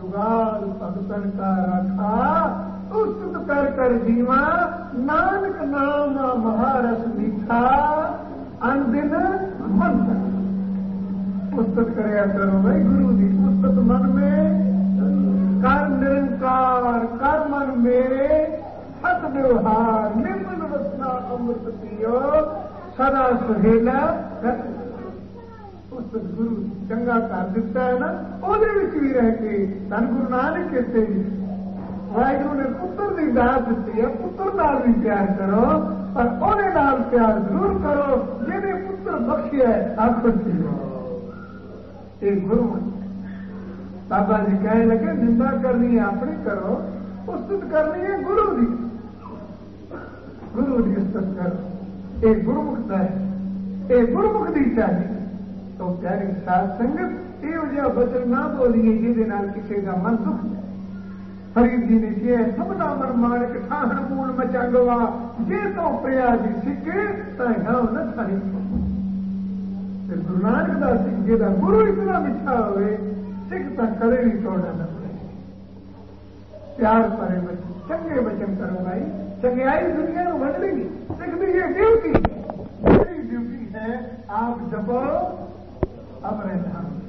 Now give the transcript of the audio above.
जुगाड़ भगतन का रखा, उस्तुत कर कर जीवा, नानक नाम महारस मीठा, अनदिन मन पुस्तक कराया करो भाई गुरु जी। पुस्तक मन में कर निरंकार, कर मन मेरे, सत व्यवहार, निर्मल रचना अमृत पियो, सदा सुहेला कर। पुस्तक गुरु चंगा कर दिता है ना, ਉਹਦੇ ਵਿੱਚ ਵੀ ਰਹਿ ਕੇ ਧੰਨ ਗੁਰੂ ਨਾਨਕ कहते जी वाहिगुरु ने पुत्र की दात दी है, पुत्र नाल भी प्यार करो, पर ਉਹਦੇ नाल प्यार जरूर करो ਜਿਹਨੇ पुत्र बख्शिया है। आखो एक गुरु बाबा जी कहने लगे निंदा करनी है अपनी करो, उस्तुत करनी है गुरु की। गुरु की उस्तुत करो, एक गुरुमुखता है, एक गुरुमुख दी चाहिए। तो प्यारी साध संगत यो जिहा बचन ना बोलिए जिहदे नाल किसी का मन दुख जाए। फरीद जी ने किया सबना मन माणक ठाहण मूल मचंगवा, जे तो प्रिया जी सिके तां गांव न थाई। फिर गुरु नानक दास सिंह जी का गुरु इतना मिठा होवे, सिख तां कदे भी तोड़ना न पड़े। प्यार भरे बचन, चंगे बचन करो भाई, चंगियाई दुनिया को वंड देगी। सिख दी ये ड्यूटी है, मेरी ड्यूटी है आप जपो अपने धाम।